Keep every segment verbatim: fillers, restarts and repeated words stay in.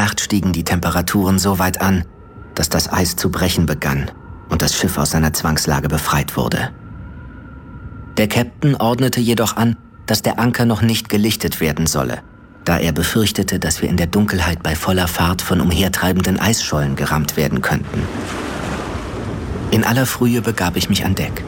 Nacht stiegen die Temperaturen so weit an, dass das Eis zu brechen begann und das Schiff aus seiner Zwangslage befreit wurde. Der Captain ordnete jedoch an, dass der Anker noch nicht gelichtet werden solle, da er befürchtete, dass wir in der Dunkelheit bei voller Fahrt von umhertreibenden Eisschollen gerammt werden könnten. In aller Frühe begab ich mich an Deck.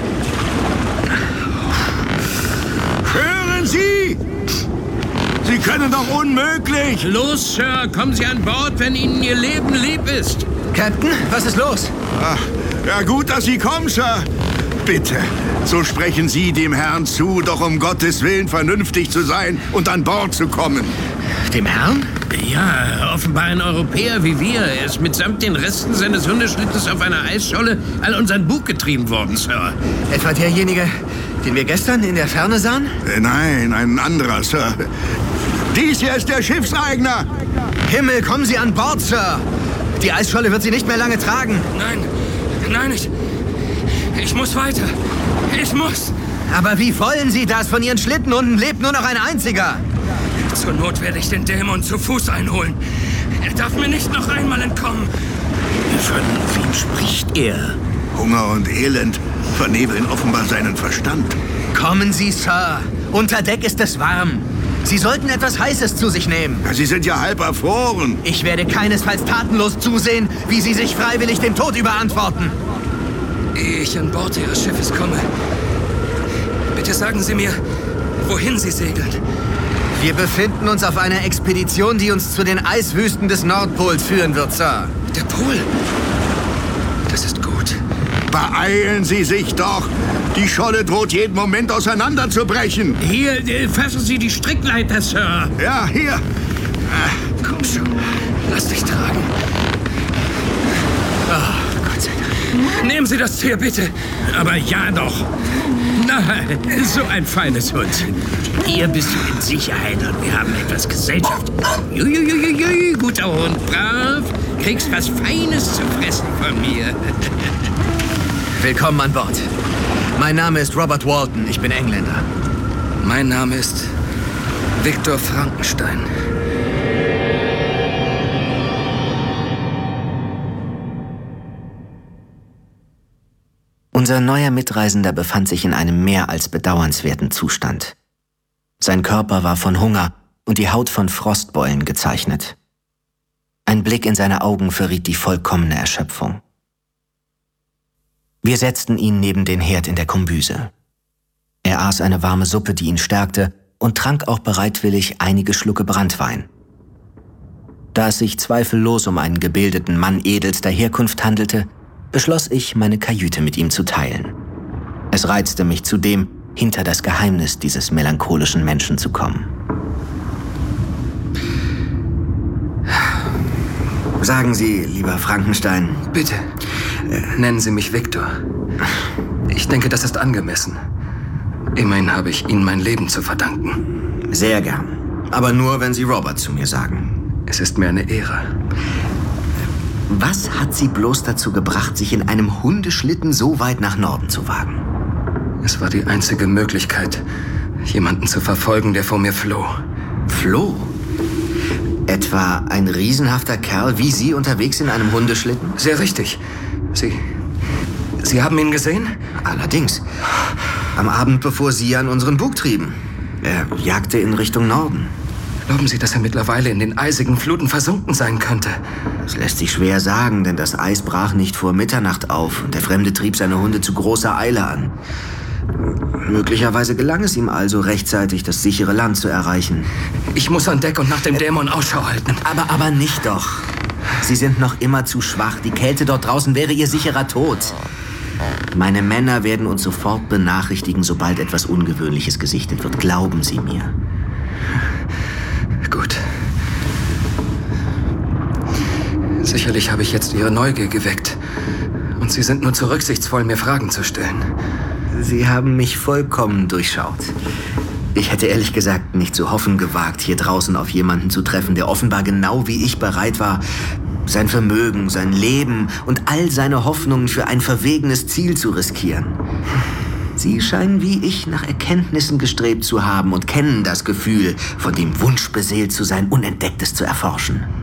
Hören Sie! Sie können doch unmöglich! Los, Sir, kommen Sie an Bord, wenn Ihnen Ihr Leben lieb ist. Captain, was ist los? Ach, ja gut, dass Sie kommen, Sir. Bitte, so sprechen Sie dem Herrn zu, doch um Gottes Willen vernünftig zu sein und an Bord zu kommen. Dem Herrn? Ja, offenbar ein Europäer wie wir. Er ist mitsamt den Resten seines Hundeschlittens auf einer Eisscholle all unseren Bug getrieben worden, Sir. Etwa derjenige, den wir gestern in der Ferne sahen? Äh, nein, ein anderer, Sir. Dies hier ist der Schiffseigner. Himmel, kommen Sie an Bord, Sir. Die Eisscholle wird Sie nicht mehr lange tragen. Nein, nein, ich... Ich muss weiter. Ich muss. Aber wie wollen Sie das? Von Ihren Schlittenhunden lebt nur noch ein einziger. Zur Not werde ich den Dämon zu Fuß einholen. Er darf mir nicht noch einmal entkommen. Von wem spricht er? Hunger und Elend vernebeln offenbar seinen Verstand. Kommen Sie, Sir. Unter Deck ist es warm. Sie sollten etwas Heißes zu sich nehmen. Ja, Sie sind ja halb erfroren. Ich werde keinesfalls tatenlos zusehen, wie Sie sich freiwillig dem Tod überantworten. Ehe ich an Bord Ihres Schiffes komme, bitte sagen Sie mir, wohin Sie segeln. Wir befinden uns auf einer Expedition, die uns zu den Eiswüsten des Nordpols führen wird, Sir. Der Pol? Das ist gut. Beeilen Sie sich doch. Die Scholle droht jeden Moment auseinanderzubrechen. Hier, äh, fassen Sie die Strickleiter, Sir. Ja, hier. Komm schon, lass dich tragen. Oh, Gott sei Dank. Nehmen Sie das Tier, bitte. Aber ja doch. Na, so ein feines Hund. Hier bist du in Sicherheit und wir haben etwas Gesellschaft. Juiuiuiui, guter Hund, brav. Kriegst was Feines zu fressen von mir. Willkommen an Bord. Mein Name ist Robert Walton, ich bin Engländer. Mein Name ist Victor Frankenstein. Unser neuer Mitreisender befand sich in einem mehr als bedauernswerten Zustand. Sein Körper war von Hunger und die Haut von Frostbeulen gezeichnet. Ein Blick in seine Augen verriet die vollkommene Erschöpfung. Wir setzten ihn neben den Herd in der Kombüse. Er aß eine warme Suppe, die ihn stärkte, und trank auch bereitwillig einige Schlucke Branntwein. Da es sich zweifellos um einen gebildeten Mann edelster Herkunft handelte, beschloss ich, meine Kajüte mit ihm zu teilen. Es reizte mich zudem, hinter das Geheimnis dieses melancholischen Menschen zu kommen. Sagen Sie, lieber Frankenstein. Bitte, nennen Sie mich Victor. Ich denke, das ist angemessen. Immerhin habe ich Ihnen mein Leben zu verdanken. Sehr gern. Aber nur, wenn Sie Robert zu mir sagen. Es ist mir eine Ehre. Was hat Sie bloß dazu gebracht, sich in einem Hundeschlitten so weit nach Norden zu wagen? Es war die einzige Möglichkeit, jemanden zu verfolgen, der vor mir floh. Floh? Etwa ein riesenhafter Kerl wie Sie unterwegs in einem Hundeschlitten? Sehr richtig. Sie... Sie haben ihn gesehen? Allerdings. Am Abend, bevor Sie an unseren Bug trieben. Er jagte in Richtung Norden. Glauben Sie, dass er mittlerweile in den eisigen Fluten versunken sein könnte? Das lässt sich schwer sagen, denn das Eis brach nicht vor Mitternacht auf und der Fremde trieb seine Hunde zu großer Eile an. Möglicherweise gelang es ihm also, rechtzeitig das sichere Land zu erreichen. Ich muss an Deck und nach dem Dämon Ausschau halten. Aber, aber nicht doch. Sie sind noch immer zu schwach. Die Kälte dort draußen wäre Ihr sicherer Tod. Meine Männer werden uns sofort benachrichtigen, sobald etwas Ungewöhnliches gesichtet wird. Glauben Sie mir. Gut. Sicherlich habe ich jetzt Ihre Neugier geweckt. Und Sie sind nur zu rücksichtsvoll, mir Fragen zu stellen. Sie haben mich vollkommen durchschaut. Ich hätte ehrlich gesagt nicht zu hoffen gewagt, hier draußen auf jemanden zu treffen, der offenbar genau wie ich bereit war, sein Vermögen, sein Leben und all seine Hoffnungen für ein verwegenes Ziel zu riskieren. Sie scheinen wie ich nach Erkenntnissen gestrebt zu haben und kennen das Gefühl, von dem Wunsch beseelt zu sein, Unentdecktes zu erforschen.